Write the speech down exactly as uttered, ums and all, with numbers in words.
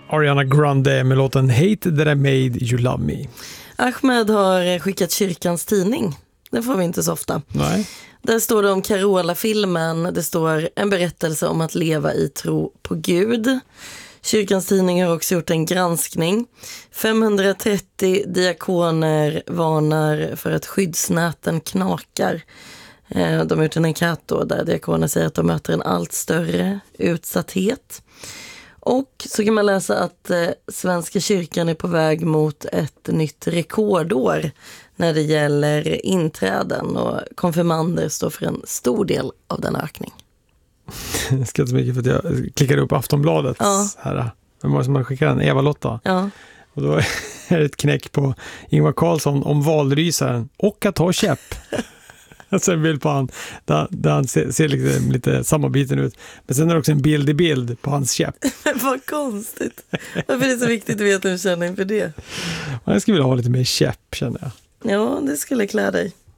Ariana Grande med låten Hate That I Made You Love Me. Ahmed har skickat kyrkans tidning. Det får vi inte så ofta. Nej. Där står det om Carola-filmen. Det står en berättelse om att leva i tro på Gud. Kyrkans tidning har också gjort en granskning. femhundratrettio diakoner varnar för att skyddsnäten knakar. De har gjort en enkät då där diakoner säger att de möter en allt större utsatthet. Och så kan man läsa att eh, Svenska kyrkan är på väg mot ett nytt rekordår när det gäller inträden, och konfirmander står för en stor del av den ökning. Jag ska inte så mycket för att jag klickade upp Aftonbladet. Ja. Här. Vem var det som man skickade den? Eva-Lotta. Ja. Och då är det ett knäck på Ingvar Carlsson om valrysaren och att ha käpp. Alltså en bild på han där, där han ser, ser lite, lite sammanbiten ut. Men sen är det också en bild i bild på hans käpp. Vad konstigt. Varför är det så viktigt att veta hur du känner inför det? Jag skulle vilja ha lite mer käpp, känner jag. Ja, det skulle klä dig.